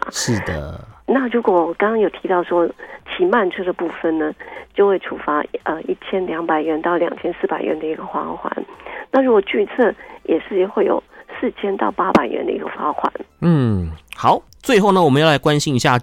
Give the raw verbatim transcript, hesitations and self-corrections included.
是的。 那如果我刚刚有提到说骑慢车的部分呢，就会处罚呃一千两百元到两千四百元的一个罚款。那如果拒测也是会有四千到八百元的一个罚款。 嗯，好，最后呢，我们要来关心一下